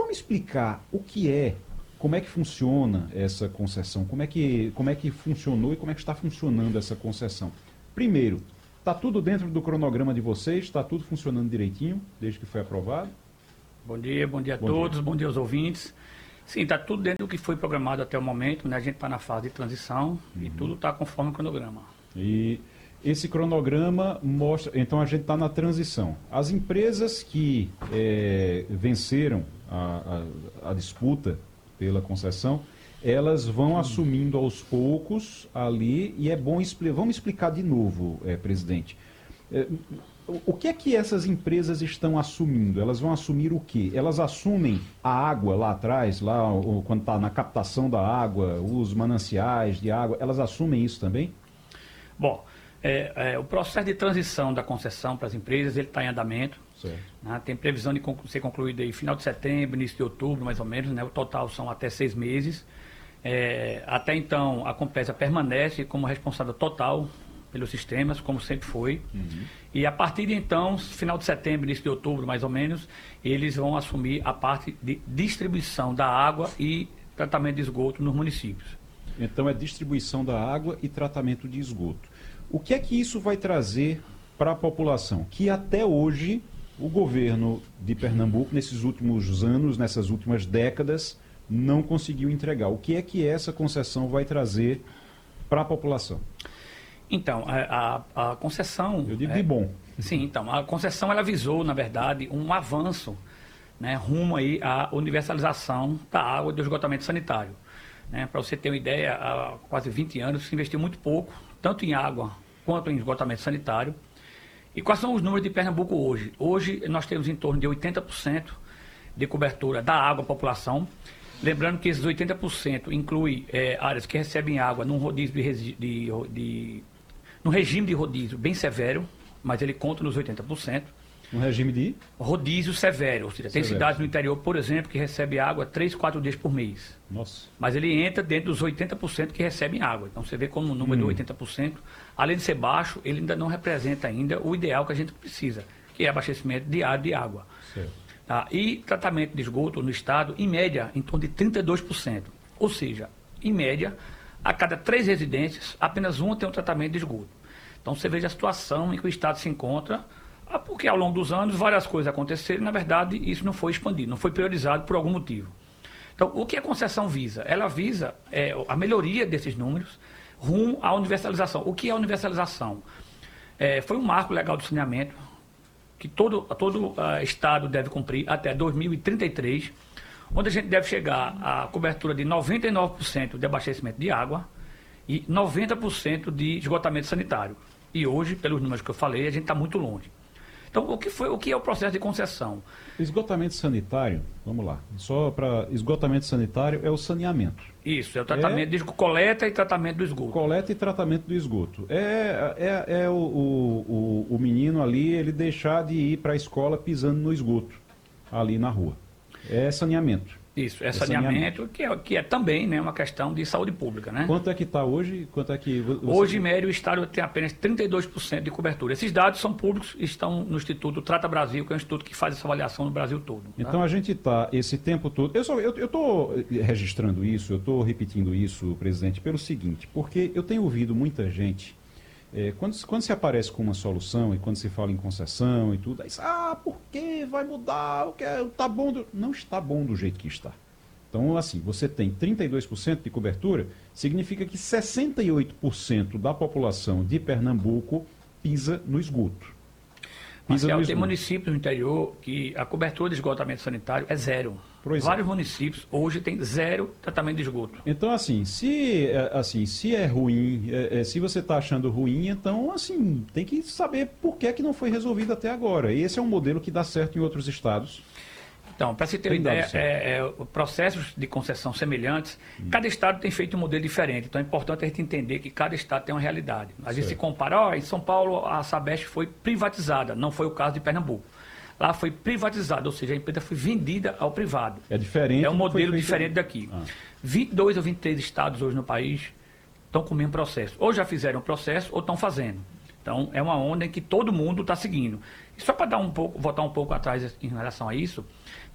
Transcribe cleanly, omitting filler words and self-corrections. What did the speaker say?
vamos explicar o que é, como é que funciona essa concessão, como é que funcionou e como é que está funcionando essa concessão. Primeiro, está tudo dentro do cronograma de vocês, está tudo funcionando direitinho, desde que foi aprovado? Bom dia a todos, bom dia aos ouvintes. Sim, está tudo dentro do que foi programado até o momento, né? A gente está na fase de transição e tudo está conforme o cronograma. E esse cronograma mostra, então a gente está na transição. As empresas que venceram a disputa pela concessão, elas vão assumindo aos poucos ali, e é bom, vamos explicar de novo, presidente. O que é que essas empresas estão assumindo? Elas vão assumir o quê? Elas assumem a água lá atrás, quando está na captação da água, os mananciais de água, elas assumem isso também? Bom, o processo de transição da concessão para as empresas, ele está em andamento. Né? Tem previsão de ser concluído aí final de setembro, início de outubro, mais ou menos, né? O total são até 6 meses. Até então, a Compesa permanece como responsável total pelos sistemas, como sempre foi. E a partir de então, final de setembro, início de outubro, mais ou menos, eles vão assumir a parte de distribuição da água e tratamento de esgoto nos municípios. Então é distribuição da água e tratamento de esgoto. O que é que isso vai trazer para a população? Que até hoje o governo de Pernambuco, nesses últimos anos, nessas últimas décadas, não conseguiu entregar. O que é que essa concessão vai trazer para a população? Então, a concessão... Eu digo de bom. Sim, então, a concessão ela visou, na verdade, um avanço, né, rumo aí à universalização da água e do esgotamento sanitário. Né? Para você ter uma ideia, há quase 20 anos se investiu muito pouco, tanto em água quanto em esgotamento sanitário. E quais são os números de Pernambuco hoje? Hoje nós temos em torno de 80% de cobertura da água à população. Lembrando que esses 80% inclui áreas que recebem água num rodízio num regime de rodízio bem severo, mas ele conta nos 80%. Um regime de? Rodízio severo, ou seja, tem cidades no interior, por exemplo, que recebem água 3, 4 dias por mês. Nossa. Mas ele entra dentro dos 80% que recebem água. Então você vê como o número de 80%, além de ser baixo, ele ainda não representa ainda o ideal que a gente precisa, que é abastecimento diário de água. Certo. Tá? E tratamento de esgoto no estado, em média, em torno de 32%. Ou seja, em média, a cada 3 residências, apenas uma tem um tratamento de esgoto. Então você veja a situação em que o estado se encontra, porque ao longo dos anos várias coisas aconteceram e, na verdade, isso não foi expandido, não foi priorizado por algum motivo. Então, o que a concessão visa? Ela visa a melhoria desses números rumo à universalização. O que é a universalização? Foi um marco legal do saneamento que todo estado deve cumprir até 2033, onde a gente deve chegar à cobertura de 99% de abastecimento de água e 90% de esgotamento sanitário. E hoje, pelos números que eu falei, a gente está muito longe. Então, o que é o processo de concessão? Esgotamento sanitário, vamos lá. Só para esgotamento sanitário é o saneamento. Isso, é o tratamento de coleta e tratamento do esgoto. Coleta e tratamento do esgoto. O menino ali, ele deixar de ir para a escola pisando no esgoto, ali na rua. É saneamento. Isso, é saneamento, que é também, né, uma questão de saúde pública, né? Quanto é que está hoje? Hoje, em média, o estado tem apenas 32% de cobertura. Esses dados são públicos e estão no Instituto Trata Brasil, que é um instituto que faz essa avaliação no Brasil todo. Tá? Então a gente está esse tempo todo... Eu estou registrando isso, eu estou repetindo isso, presidente, pelo seguinte, porque eu tenho ouvido muita gente... Quando se aparece com uma solução e quando se fala em concessão e tudo, aí diz, por que vai mudar? Tá bom não está bom do jeito que está. Então, assim, você tem 32% de cobertura, significa que 68% da população de Pernambuco pisa no esgoto. Marcelo, tem municípios no interior que a cobertura de esgotamento sanitário é zero. Vários municípios hoje têm zero tratamento de esgoto. Então, assim, se é ruim, se você está achando ruim, então, assim, tem que saber por que não foi resolvido até agora. E esse é um modelo que dá certo em outros estados. Então, para se ter uma ideia, processos de concessão semelhantes, cada estado tem feito um modelo diferente. Então, é importante a gente entender que cada estado tem uma realidade. Às vezes se compara, em São Paulo a Sabesp foi privatizada, não foi o caso de Pernambuco. Lá foi privatizada, ou seja, a empresa foi vendida ao privado. É diferente. É um modelo diferente daqui. 22 ou 23 estados hoje no país estão com o mesmo processo. Ou já fizeram o processo ou estão fazendo. Então, é uma onda em que todo mundo está seguindo. E só para voltar um pouco atrás em relação a isso,